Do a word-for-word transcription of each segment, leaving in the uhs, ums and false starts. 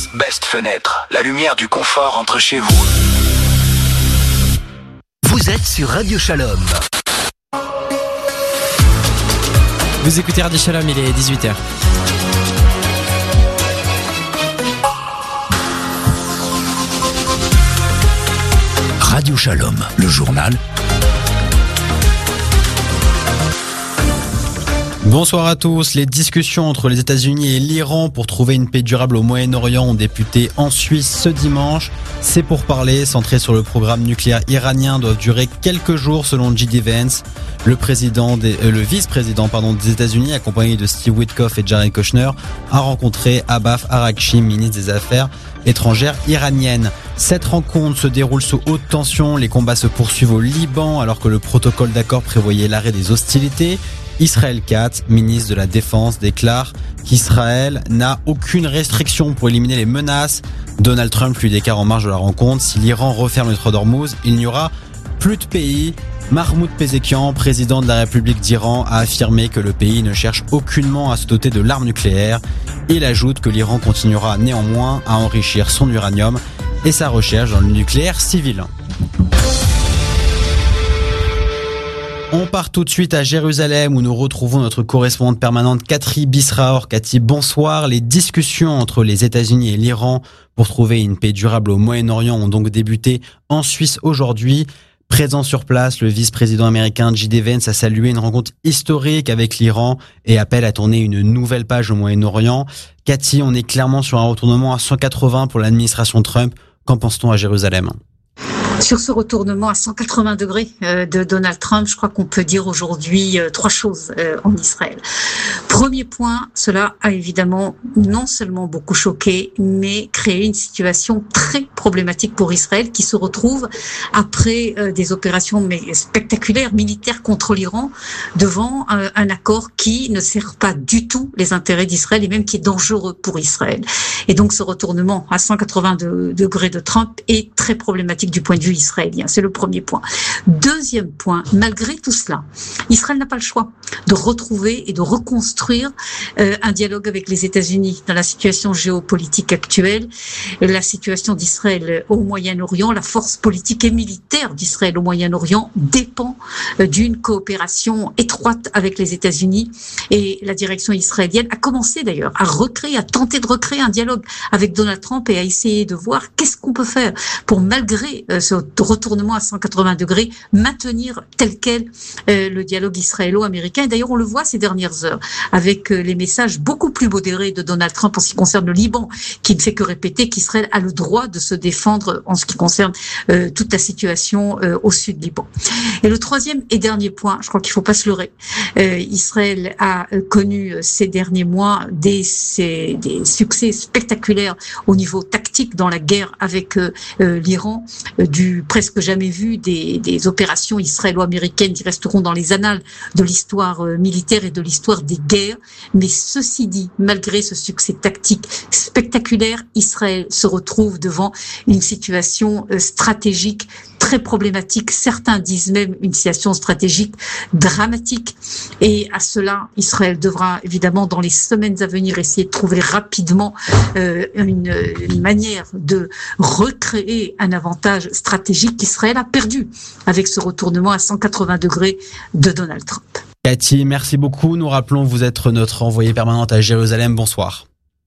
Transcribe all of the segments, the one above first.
Best Fenêtre, la lumière du confort entre chez vous. Vous êtes sur Radio Shalom. Vous écoutez Radio Shalom, il est dix-huit heures. Radio Shalom, le journal. Bonsoir à tous. Les discussions entre les États-Unis et l'Iran pour trouver une paix durable au Moyen-Orient ont débuté en Suisse ce dimanche. Ces pourparlers, centrés sur le programme nucléaire iranien, doivent durer quelques jours selon J D Vance. Le président des, euh, le vice-président pardon, des États-Unis, accompagné de Steve Witkoff et Jared Kushner, a rencontré Abbas Araghchi, ministre des Affaires étrangères iraniennes. Cette rencontre se déroule sous haute tension. Les combats se poursuivent au Liban alors que le protocole d'accord prévoyait l'arrêt des hostilités. Israël Katz, ministre de la Défense, déclare qu'Israël n'a aucune restriction pour éliminer les menaces. Donald Trump lui déclare en marge de la rencontre: si l'Iran referme le détroit d'Ormuz, il n'y aura plus de pays. Mahmoud Pezekian, président de la République d'Iran, a affirmé que le pays ne cherche aucunement à se doter de l'arme nucléaire. Il ajoute que l'Iran continuera néanmoins à enrichir son uranium et sa recherche dans le nucléaire civil. On part tout de suite à Jérusalem où nous retrouvons notre correspondante permanente Cathy Bisraor. Cathy, bonsoir. Les discussions entre les États-Unis et l'Iran pour trouver une paix durable au Moyen-Orient ont donc débuté en Suisse aujourd'hui. Présent sur place, le vice-président américain J D Vance a salué une rencontre historique avec l'Iran et appelle à tourner une nouvelle page au Moyen-Orient. Cathy, on est clairement sur un retournement à cent quatre-vingts pour l'administration Trump. Qu'en pense-t-on à Jérusalem ? Sur ce retournement à cent quatre-vingts degrés euh, de Donald Trump, je crois qu'on peut dire aujourd'hui euh, trois choses euh, en Israël. Premier point, cela a évidemment non seulement beaucoup choqué, mais créé une situation très problématique pour Israël qui se retrouve après euh, des opérations mais spectaculaires militaires contre l'Iran devant euh, un accord qui ne sert pas du tout les intérêts d'Israël et même qui est dangereux pour Israël. Et donc ce retournement à cent quatre-vingts degrés de Trump est très problématique du point de vue israélien. C'est le premier point. Deuxième point, malgré tout cela, Israël n'a pas le choix de retrouver et de reconstruire euh, un dialogue avec les États-Unis dans la situation géopolitique actuelle, la situation d'Israël au Moyen-Orient, la force politique et militaire d'Israël au Moyen-Orient dépend euh, d'une coopération étroite avec les États-Unis et la direction israélienne a commencé d'ailleurs à recréer, à tenter de recréer un dialogue avec Donald Trump et à essayer de voir qu'est-ce qu'on peut faire pour, malgré euh, ce retournement à cent quatre-vingts degrés, maintenir tel quel euh, le dialogue israélo-américain. Et d'ailleurs, on le voit ces dernières heures avec euh, les messages beaucoup plus modérés de Donald Trump en ce qui concerne le Liban, qui ne fait que répéter qu'Israël a le droit de se défendre en ce qui concerne euh, toute la situation euh, au sud Liban. Et le troisième et dernier point, je crois qu'il ne faut pas se leurrer, euh, Israël a euh, connu euh, ces derniers mois des, ces, des succès spectaculaires au niveau tactique dans la guerre avec euh, euh, l'Iran, euh, du presque jamais vu des, des opérations israélo-américaines qui resteront dans les annales de l'histoire euh, militaire et de l'histoire des guerres. Mais ceci dit, malgré ce succès tactique spectaculaire, Israël se retrouve devant une situation euh, stratégique très problématique. Certains disent même une situation stratégique dramatique. Et à cela, Israël devra évidemment dans les semaines à venir essayer de trouver rapidement euh, une, une manière de recréer un avantage stratégique qu'Israël a perdu avec ce retournement à cent quatre-vingts degrés de Donald Trump. Cathy, merci beaucoup. Nous rappelons que vous êtes notre envoyée permanente à Jérusalem. Bonsoir.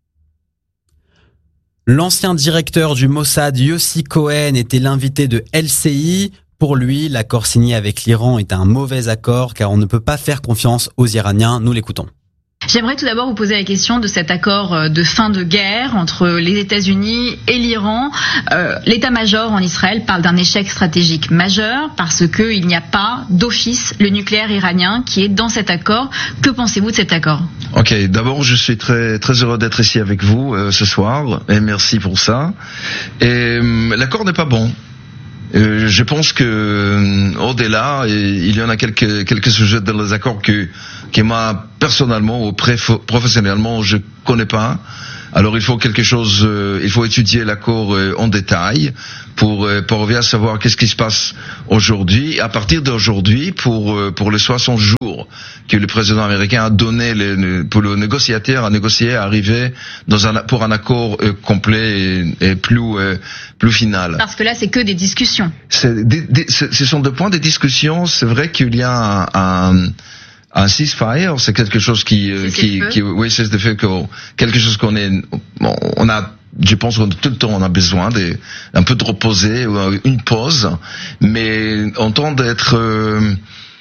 L'ancien directeur du Mossad, Yossi Cohen, était l'invité de L C I. Pour lui, l'accord signé avec l'Iran est un mauvais accord car on ne peut pas faire confiance aux Iraniens. Nous l'écoutons. J'aimerais tout d'abord vous poser la question de cet accord de fin de guerre entre les États-Unis et l'Iran. Euh, l'état-major en Israël parle d'un échec stratégique majeur parce qu'il n'y a pas d'office le nucléaire iranien qui est dans cet accord. Que pensez-vous de cet accord ? Ok, d'abord je suis très très heureux d'être ici avec vous euh, ce soir et merci pour ça. Et euh, l'accord n'est pas bon. Euh, je pense que euh, au-delà, il y en a quelques quelques sujets dans les accords que que moi personnellement ou professionnellement je connais pas. Alors il faut quelque chose, euh, il faut étudier l'accord euh, en détail pour euh, pour bien savoir qu'est-ce qui se passe aujourd'hui. À partir d'aujourd'hui, pour euh, pour les soixante jours que le président américain a donné les, pour le négociateur à négocier, à arriver dans un pour un accord euh, complet et, et plus euh, plus final. Parce que là, c'est que des discussions. C'est, des, des, ce sont deux points de discussion. C'est vrai qu'il y a un, un Un ceasefire, c'est quelque chose qui, qui, qui, oui, c'est de fait que quelque chose qu'on est, on a, je pense qu'on tout le temps on a besoin de, un peu de reposer, une pause, mais en temps d'être euh,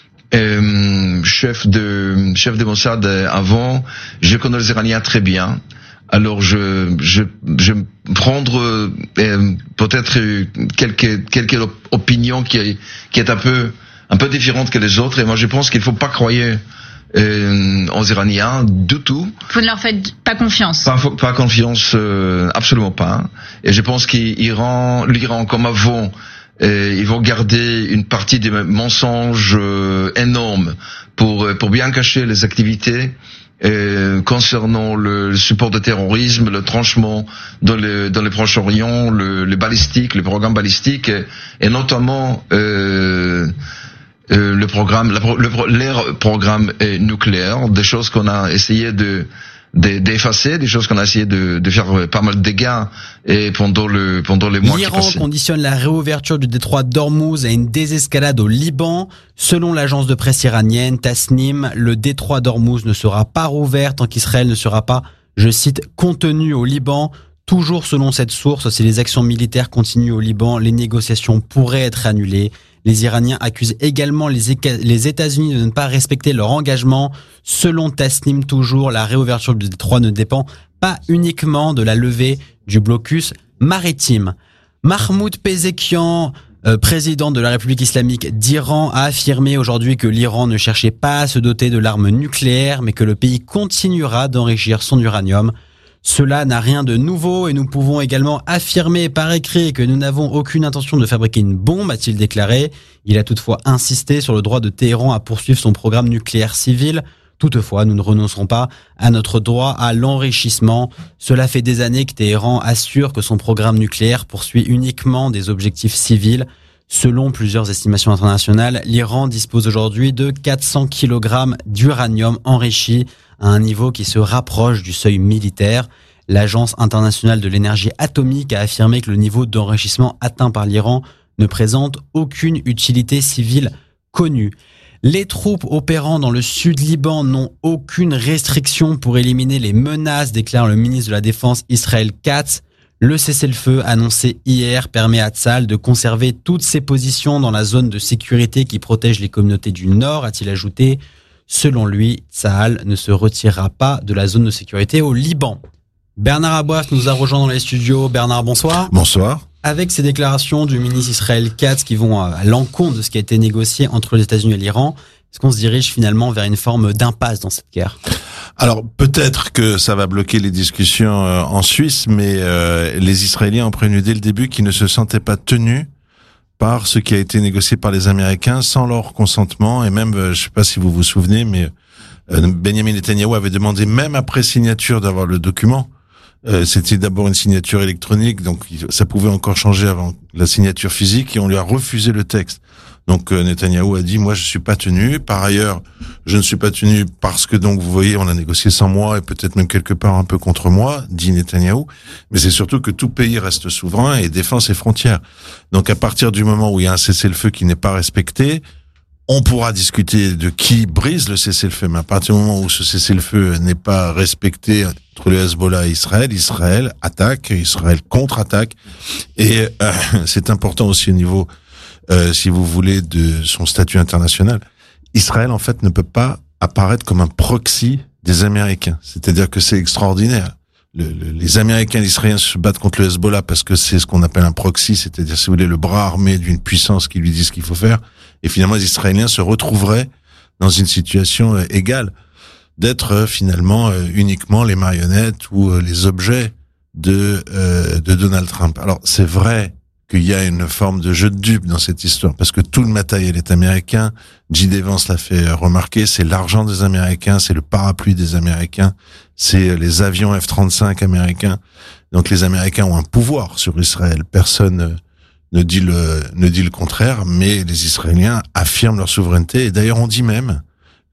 euh, chef de chef de Mossad avant, je connais les Iraniens très bien. Alors je je je vais prendre euh, peut-être quelques quelques opinions qui qui est un peu un peu différente que les autres, et moi je pense qu'il faut pas croire euh, aux Iraniens du tout. Vous ne leur faites pas confiance. Pas, pas confiance, euh, absolument pas. Et je pense qu'Iran, l'Iran comme avant, euh, ils vont garder une partie des mensonges euh, énormes pour pour bien cacher les activités. Euh, concernant le, le support de terrorisme, le tranchement dans le dans le Proche-Orient, le, le balistique, le programme balistique, et, et notamment euh, euh, le programme, la, le, leur programme euh, nucléaire, des choses qu'on a essayé de d'effacer, des choses qu'on a essayé de, de faire pas mal de dégâts et pendant le pendant les mois qui passaient. L'Iran conditionne la réouverture du détroit d'Ormuz à une désescalade au Liban. Selon l'agence de presse iranienne Tasnim, le détroit d'Ormuz ne sera pas rouvert tant qu'Israël ne sera pas, je cite, contenu au Liban. Toujours selon cette source, si les actions militaires continuent au Liban, les négociations pourraient être annulées. Les Iraniens accusent également les, les États-Unis de ne pas respecter leur engagement. Selon Tasnim, toujours, la réouverture du détroit ne dépend pas uniquement de la levée du blocus maritime. Mahmoud Pezeshkian, euh, président de la République islamique d'Iran, a affirmé aujourd'hui que l'Iran ne cherchait pas à se doter de l'arme nucléaire, mais que le pays continuera d'enrichir son uranium. Cela n'a rien de nouveau et nous pouvons également affirmer par écrit que nous n'avons aucune intention de fabriquer une bombe, a-t-il déclaré. Il a toutefois insisté sur le droit de Téhéran à poursuivre son programme nucléaire civil. Toutefois, nous ne renoncerons pas à notre droit à l'enrichissement. Cela fait des années que Téhéran assure que son programme nucléaire poursuit uniquement des objectifs civils. Selon plusieurs estimations internationales, l'Iran dispose aujourd'hui de quatre cents kilogrammes d'uranium enrichi à un niveau qui se rapproche du seuil militaire. L'Agence internationale de l'énergie atomique a affirmé que le niveau d'enrichissement atteint par l'Iran ne présente aucune utilité civile connue. Les troupes opérant dans le sud Liban n'ont aucune restriction pour éliminer les menaces, déclare le ministre de la Défense Israël Katz. Le cessez-le-feu annoncé hier permet à Tsahal de conserver toutes ses positions dans la zone de sécurité qui protège les communautés du Nord, a-t-il ajouté. Selon lui, Tsahal ne se retirera pas de la zone de sécurité au Liban. Bernard Aboif nous a rejoint dans les studios. Bernard, bonsoir. Bonsoir. Avec ces déclarations du ministre Israël Katz qui vont à l'encontre de ce qui a été négocié entre les États-Unis et l'Iran, est-ce qu'on se dirige finalement vers une forme d'impasse dans cette guerre ? Alors peut-être que ça va bloquer les discussions euh, en Suisse, mais euh, les Israéliens ont prévenu dès le début qu'ils ne se sentaient pas tenus par ce qui a été négocié par les Américains sans leur consentement. Et même, euh, je sais pas si vous vous souvenez, mais euh, Benjamin Netanyahou avait demandé même après signature d'avoir le document. Euh, c'était d'abord une signature électronique, donc ça pouvait encore changer avant la signature physique, et on lui a refusé le texte. Donc euh, Netanyahou a dit, moi je suis pas tenu. Par ailleurs, je ne suis pas tenu parce que, donc vous voyez, on a négocié sans moi et peut-être même quelque part un peu contre moi, dit Netanyahou. Mais c'est surtout que tout pays reste souverain et défend ses frontières. Donc à partir du moment où il y a un cessez-le-feu qui n'est pas respecté, on pourra discuter de qui brise le cessez-le-feu. Mais à partir du moment où ce cessez-le-feu n'est pas respecté entre le Hezbollah et Israël, Israël attaque, Israël contre-attaque. Et euh, c'est important aussi au niveau Euh, si vous voulez, de son statut international. Israël, en fait, ne peut pas apparaître comme un proxy des Américains. C'est-à-dire que c'est extraordinaire. Le, le, les Américains et les Israéliens se battent contre le Hezbollah parce que c'est ce qu'on appelle un proxy, c'est-à-dire, si vous voulez, le bras armé d'une puissance qui lui dit ce qu'il faut faire. Et finalement, les Israéliens se retrouveraient dans une situation euh, égale, d'être euh, finalement euh, uniquement les marionnettes ou euh, les objets de, euh, de Donald Trump. Alors, c'est vrai qu'il y a une forme de jeu de dupes dans cette histoire, parce que tout le matériel est américain. J D Vance l'a fait remarquer, c'est l'argent des Américains, c'est le parapluie des Américains, c'est les avions F trente-cinq américains. Donc les Américains ont un pouvoir sur Israël. Personne ne dit le ne dit le contraire, mais les Israéliens affirment leur souveraineté. Et d'ailleurs, on dit même